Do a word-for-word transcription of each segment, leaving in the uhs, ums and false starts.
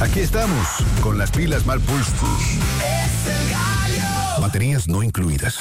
Aquí estamos, con las pilas mal puestas. Baterías no incluidas.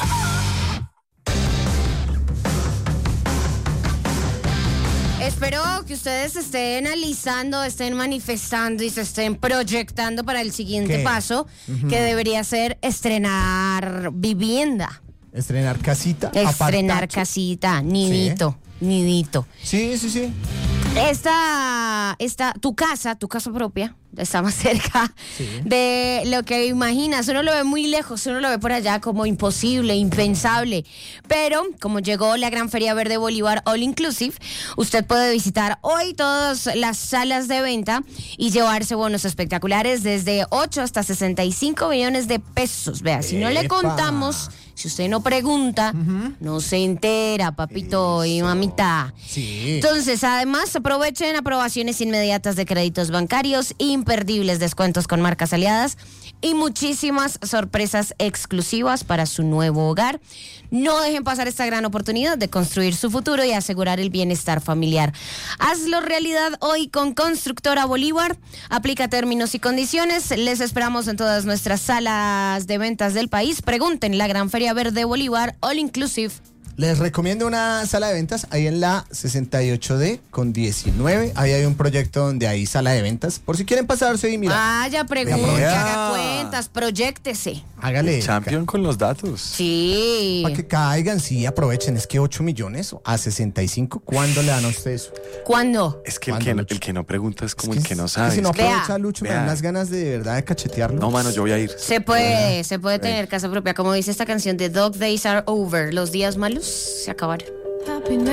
Espero que ustedes estén analizando, estén manifestando y se estén proyectando para el siguiente ¿Qué? paso, Uh-huh. que debería ser estrenar vivienda. Estrenar casita. Estrenar apartacho. casita, nidito, sí. nidito. Sí, sí, sí. Esta, esta, tu casa, tu casa propia, está más cerca Sí. de lo que imaginas. Uno lo ve muy lejos, uno lo ve por allá como imposible, impensable. Pero como llegó la Gran Feria Verde Bolívar All Inclusive, usted puede visitar hoy todas las salas de venta y llevarse bonos espectaculares desde ocho hasta sesenta y cinco millones de pesos. Vea, si no le ¡Epa! contamos, si usted no pregunta, uh-huh. no se entera, papito Eso. y mamita. Sí. Entonces, además, aprovechen aprobaciones inmediatas de créditos bancarios, imperdibles descuentos con marcas aliadas y muchísimas sorpresas exclusivas para su nuevo hogar. No dejen pasar esta gran oportunidad de construir su futuro y asegurar el bienestar familiar. Hazlo realidad hoy con Constructora Bolívar. Aplica términos y condiciones. Les esperamos en todas nuestras salas de ventas del país. Pregunten, la Gran Feria Verde Bolívar All Inclusive. Les recomiendo una sala de ventas ahí en la sesenta y ocho D con diecinueve. Ahí hay un proyecto donde hay sala de ventas. Por si quieren pasarse y mirar. Vaya, pregunte, Vea. haga cuentas, proyéctese. Hágale. Champion con los datos. Sí. Para que caigan, sí, aprovechen. Es que ocho millones a sesenta y cinco. ¿Cuándo le dan a ustedes eso? ¿Cuándo? Es que el ¿Cuándo, que, no, Lucho? el que no pregunta es como Es el que no es sabe. Si no Es que- Vea. aprovecha, Lucho, me dan Vea. unas ganas de verdad de cachetearlo. No, mano, yo voy a ir. Se puede, se puede tener casa propia. Como dice esta canción de Dog Days Are Over. Los días malos se acabaron.